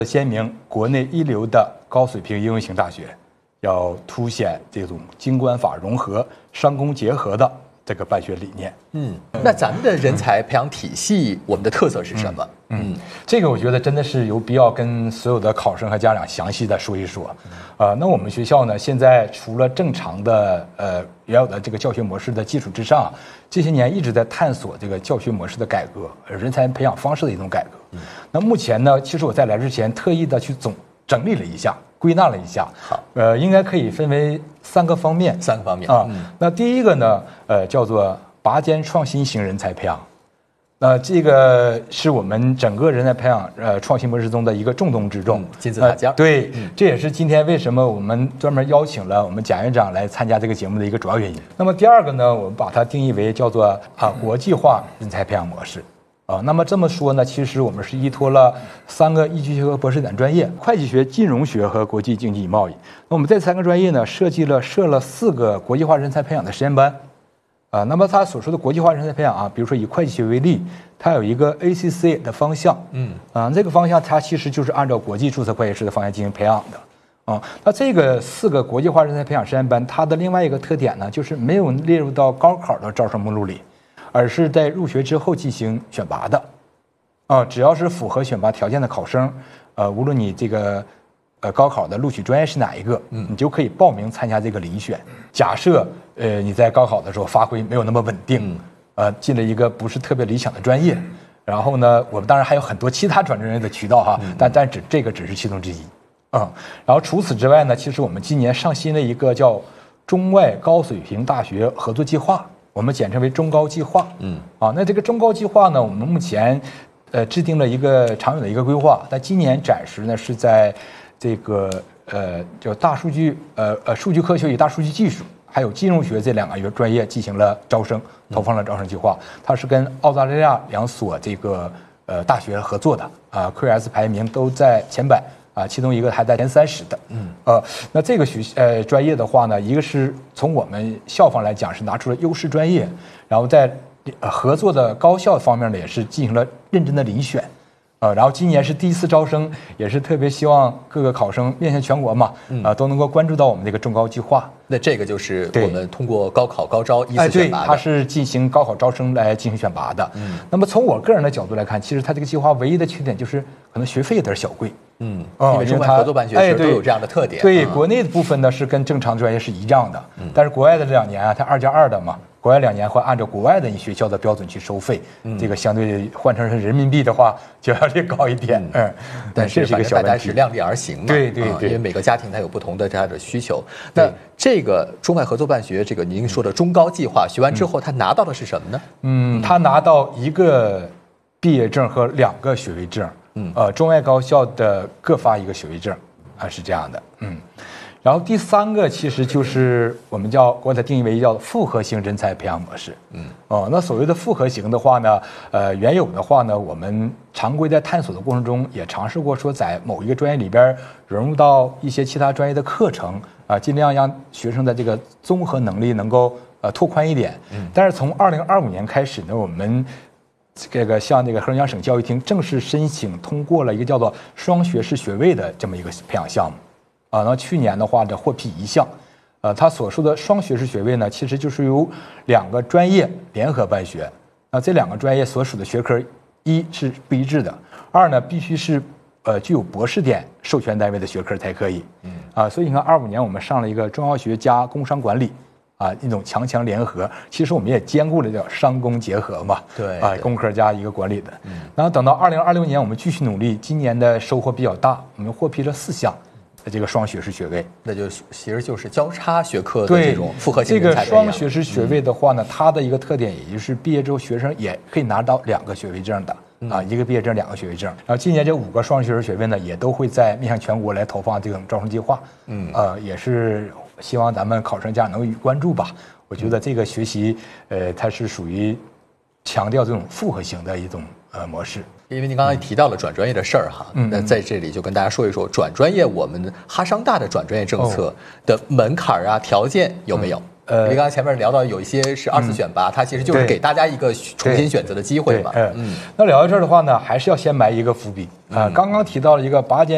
鲜明国内一流的高水平应用型大学，要凸显这种经管法融合、商工结合的这个办学理念。 那咱们的人才培养体系，我们的特色是什么？ 这个我觉得真的是有必要跟所有的考生和家长详细的说一说。那我们学校呢，现在除了正常的原有的这个教学模式的基础之上，这些年一直在探索这个教学模式的改革，人才培养方式的一种改革。那目前呢，其实我在来之前特意的去整理了一下，归纳了一下。 好， 应该可以分为3个方面。 3个方面啊。那第一个呢，叫做拔尖创新型人才培养。这个是我们整个人才培养创新模式中的一个重中之重， 金字塔尖。 对，这也是今天为什么我们专门邀请了我们贾院长来参加这个节目的一个主要原因。那么第二个呢，我们把它定义为叫做国际化人才培养模式。那么这么说呢，其实我们是依托了3个一级学科博士点专业：会计学、金融学和国际经济与贸易。那我们这3个专业呢，设了4个国际化人才培养的实验班。那么他所说的国际化人才培养比如说以会计学为例，它有一个 ACCA 的方向，这个方向它其实就是按照国际注册会计师的方向进行培养的，那这个4个国际化人才培养实验班，它的另外一个特点呢，就是没有列入到高考的招生目录里，而是在入学之后进行选拔的，只要是符合选拔条件的考生，无论你这个高考的录取专业是哪一个，你就可以报名参加这个遴选。假设你在高考的时候发挥没有那么稳定，进了一个不是特别理想的专业，然后呢，我们当然还有很多其他转专业的渠道哈，但这个只是其中之一，然后除此之外呢，其实我们今年上新的一个叫中外高水平大学合作计划，我们简称为中高计划，那这个中高计划呢，我们目前制定了一个长远的一个规划，但今年暂时呢是在这个叫大数据数据科学与大数据技术，还有金融学这2个专业进行了招生，投放了招生计划。它是跟澳大利亚2所这个大学合作的QS 排名都在前100其中一个还在前30的。那这个专业的话呢，一个是从我们校方来讲是拿出了优势专业，然后在合作的高校方面呢也是进行了认真的遴选。然后今年是第一次招生，也是特别希望各个考生面向全国嘛，都能够关注到我们这个中高计划。 那这个就是我们通过高考高招依次选拔的。 对，它是进行高考招生来进行选拔的。那么从我个人的角度来看，其实它这个计划唯一的缺点就是可能学费有点小贵。 因为中外合作办学其实都有这样的特点。 对，国内的部分呢是跟正常专业是一样的，但是国外的这2年它2+2的嘛。国外2年会按照国外的学校的标准去收费，这个相对换成人民币的话就要略高一点。 但是反正大家是量力而行嘛。 对， 因为每个家庭它有不同的这样的需求。那这个中外合作办学，这个您说的中高计划，学完之后他拿到的是什么呢？ 他拿到1个毕业证和2个学位证。中外高校的各发1个学位证，是这样的。然后第3个其实就是我们把它定义为叫复合型人才培养模式。那所谓的复合型的话呢，原有的话呢，我们常规在探索的过程中也尝试过说，在某一个专业里边融入到一些其他专业的课程，尽量让学生的这个综合能力能够拓宽一点。但是从2025年开始呢，我们这个向这个黑龙江省教育厅正式申请通过了一个叫做双学士学位的这么一个培养项目。那去年的话，这获批1项。他所说的双学士学位呢，其实就是由2个专业联合办学。这2个专业所属的学科，一是不一致的，2呢必须是具有博士点授权单位的学科才可以。所以你看25年我们上了一个中药学加工商管理。一种强联合，其实我们也兼顾了叫商工结合嘛。 对， 工科加一个管理的。然后等到2026年，我们继续努力，今年的收获比较大，我们获批了4项这个双学士学位。 那其实就是交叉学科的这种复合性人才培养。 这个双学士学位的话呢，它的一个特点，也就是毕业之后学生也可以拿到2个学位证的。1个毕业证2个学位证。然后今年这5个双学士学位呢，也都会在面向全国来投放这种招生计划。也是希望咱们考生家长能予以关注吧。我觉得这个学习，它是属于强调这种复合型的一种模式。 因为您刚才提到了转专业的事儿哈，那在这里就跟大家说一说转专业，我们哈商大的转专业政策的门槛啊、条件有没有？因为刚才前面聊到有一些是2次选拔，它其实就是给大家一个重新选择的机会嘛。 那聊到这儿的话呢，还是要先埋一个伏笔。刚刚提到了一个拔尖